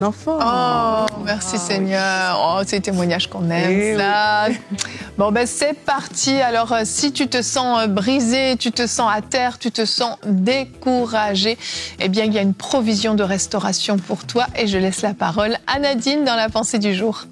Enfant. Oh, merci Seigneur. Oh, c'est les témoignages qu'on aime, ça. Oui. Bon, ben c'est parti. Alors, si tu te sens brisé, tu te sens à terre, tu te sens découragé, eh bien, il y a une provision de restauration pour toi. Et je laisse la parole à Nadine dans la pensée du jour.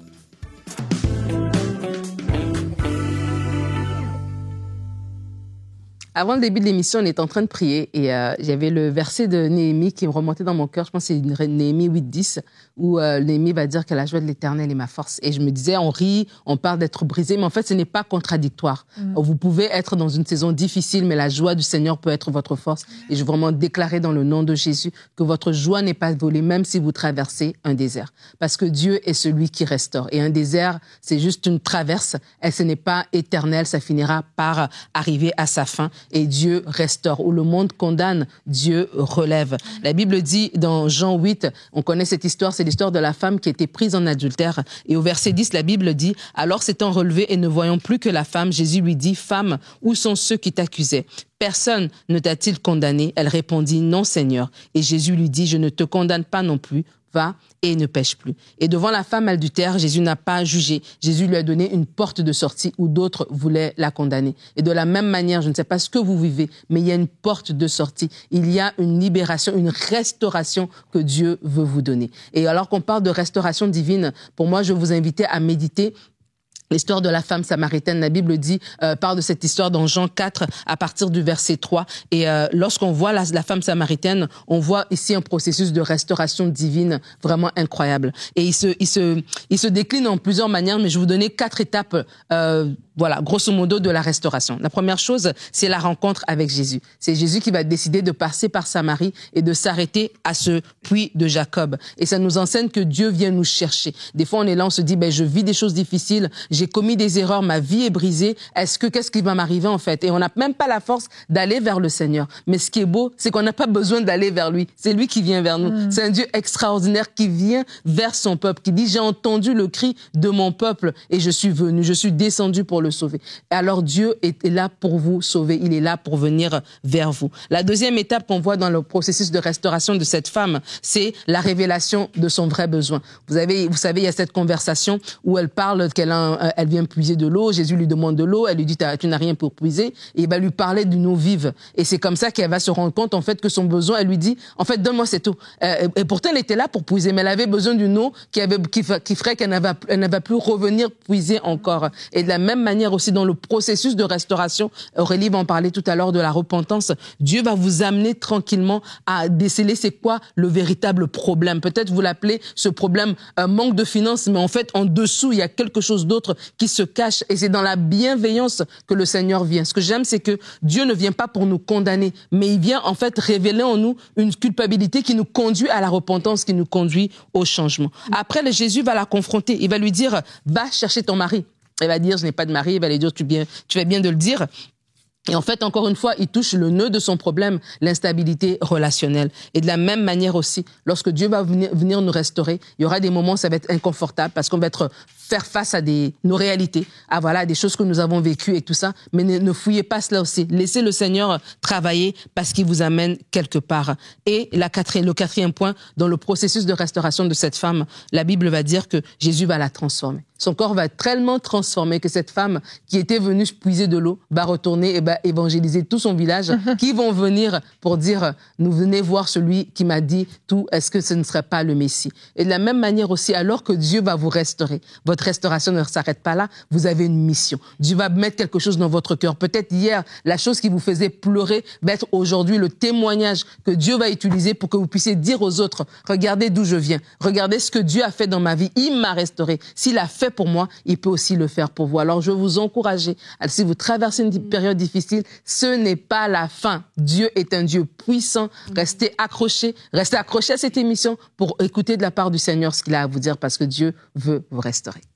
Avant le début de l'émission, on était en train de prier et j'avais le verset de Néhémie qui me remontait dans mon cœur. Je pense que c'est Néhémie 8-10 où Néhémie va dire que la joie de l'Éternel est ma force. Et je me disais, on rit, on parle d'être brisé, mais en fait, ce n'est pas contradictoire. Vous pouvez être dans une saison difficile, mais la joie du Seigneur peut être votre force. Et je veux vraiment déclarer dans le nom de Jésus que votre joie n'est pas volée, même si vous traversez un désert. Parce que Dieu est celui qui restaure. Et un désert, c'est juste une traverse. Et ce n'est pas éternel, ça finira par arriver à sa fin. Et Dieu restaure. Où le monde condamne, Dieu relève. La Bible dit dans Jean 8, on connaît cette histoire, c'est l'histoire de la femme qui était prise en adultère. Et au verset 10, la Bible dit, « Alors s'étant relevé et ne voyant plus que la femme, Jésus lui dit, « Femme, où sont ceux qui t'accusaient ? Personne ne t'a-t-il condamné ?» Elle répondit, « Non, Seigneur. » Et Jésus lui dit, « Je ne te condamne pas non plus. Va et ne pêche plus. » Et devant la femme adultère, Jésus n'a pas jugé. Jésus lui a donné une porte de sortie où d'autres voulaient la condamner. Et de la même manière, je ne sais pas ce que vous vivez, mais il y a une porte de sortie. Il y a une libération, une restauration que Dieu veut vous donner. Et alors qu'on parle de restauration divine, pour moi, je vais vous inviter à méditer l'histoire de la femme samaritaine. La Bible dit, parle de cette histoire dans Jean 4 à partir du verset 3. Et lorsqu'on voit la femme samaritaine, on voit ici un processus de restauration divine vraiment incroyable. Et il se décline en plusieurs manières, mais je vais vous donner 4 étapes, voilà, grosso modo, de la restauration. La première chose, c'est la rencontre avec Jésus. C'est Jésus qui va décider de passer par Samarie et de s'arrêter à ce puits de Jacob. Et ça nous enseigne que Dieu vient nous chercher. Des fois, on est là, on se dit, je vis des choses difficiles, j'ai commis des erreurs, ma vie est brisée. Qu'est-ce qui va m'arriver en fait? Et on n'a même pas la force d'aller vers le Seigneur. Mais ce qui est beau, c'est qu'on n'a pas besoin d'aller vers lui. C'est lui qui vient vers nous. C'est un Dieu extraordinaire qui vient vers son peuple, qui dit, j'ai entendu le cri de mon peuple et je suis venu, je suis descendu pour le sauver. Et alors Dieu est là pour vous sauver. Il est là pour venir vers vous. La deuxième étape qu'on voit dans le processus de restauration de cette femme, c'est la révélation de son vrai besoin. Vous savez, il y a cette conversation où elle parle elle vient puiser de l'eau, Jésus lui demande de l'eau, elle lui dit tu n'as rien pour puiser, et il va lui parler d'une eau vive. Et c'est comme ça qu'elle va se rendre compte en fait que son besoin, elle lui dit en fait donne-moi cette eau. Et pourtant elle était là pour puiser, mais elle avait besoin d'une eau qui ferait qu'elle ne va plus revenir puiser encore. Et de la même manière aussi dans le processus de restauration, Aurélie va en parler tout à l'heure de la repentance, Dieu va vous amener tranquillement à déceler c'est quoi le véritable problème. Peut-être vous l'appelez ce problème manque de finances, mais en fait en dessous il y a quelque chose d'autre qui se cache, et c'est dans la bienveillance que le Seigneur vient. Ce que j'aime, c'est que Dieu ne vient pas pour nous condamner, mais il vient en fait révéler en nous une culpabilité qui nous conduit à la repentance, qui nous conduit au changement. Après, Jésus va la confronter, il va lui dire va chercher ton mari. Elle va dire je n'ai pas de mari, il va lui dire tu fais bien de le dire. Et en fait, encore une fois, il touche le nœud de son problème, l'instabilité relationnelle. Et de la même manière aussi, lorsque Dieu va venir nous restaurer, il y aura des moments où ça va être inconfortable parce qu'on va faire face à nos réalités, à des choses que nous avons vécues et tout ça. Mais ne fouillez pas cela aussi. Laissez le Seigneur travailler parce qu'il vous amène quelque part. Et le quatrième point, dans le processus de restauration de cette femme, la Bible va dire que Jésus va la transformer. Son corps va être tellement transformé que cette femme qui était venue puiser de l'eau va retourner et évangéliser tout son village qui vont venir pour dire nous venez voir celui qui m'a dit tout, est-ce que ce ne serait pas le Messie? Et de la même manière aussi, alors que Dieu va vous restaurer, votre restauration ne s'arrête pas là, vous avez une mission. Dieu va mettre quelque chose dans votre cœur. Peut-être hier, la chose qui vous faisait pleurer va être aujourd'hui le témoignage que Dieu va utiliser pour que vous puissiez dire aux autres, regardez d'où je viens, regardez ce que Dieu a fait dans ma vie, il m'a restauré. S'il a fait pour moi, il peut aussi le faire pour vous. Alors je veux vous encourager, si vous traversez une période difficile, ce n'est pas la fin. Dieu est un Dieu puissant. Restez accrochés à cette émission pour écouter de la part du Seigneur ce qu'il a à vous dire parce que Dieu veut vous restaurer.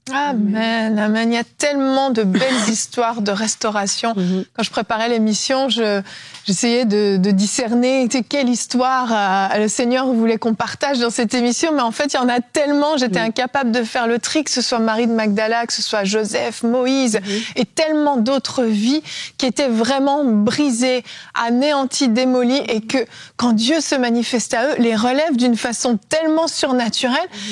Amen, amen. Il y a tellement de belles histoires de restauration. Quand je préparais l'émission, j'essayais de discerner quelle histoire le Seigneur voulait qu'on partage dans cette émission, mais en fait, il y en a tellement, j'étais incapable de faire le tri, que ce soit Marie de Magdala, que ce soit Joseph, Moïse, et tellement d'autres vies qui étaient vraiment brisées, anéanties, démolies, et que quand Dieu se manifeste à eux, les relève d'une façon tellement surnaturelle.